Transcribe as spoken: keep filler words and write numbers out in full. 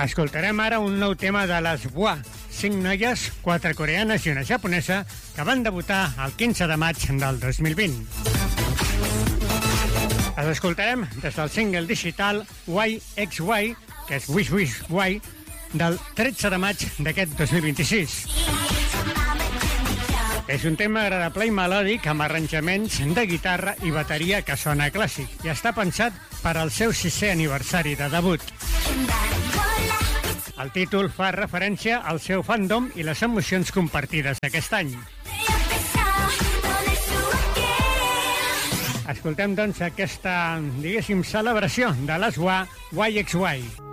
Escoltarem ara un nou tema de les W A, cinc noies, quatre coreanes i una japonesa, que van debutar el quinze de maig del dos mil vint. Les escoltarem des del single digital Y X Y, que és Wish Wish Y, del tretze de maig d'aquest dos mil vint-i-sis. És un tema agradable i melòdic amb arranjaments de guitarra i bateria que sona clàssic i està pensat per al seu sisè aniversari de debut. El títol fa referència al seu fandom i les emocions compartides aquest any. Escoltem, doncs, aquesta, diguéssim, celebració de les W A Y X Y.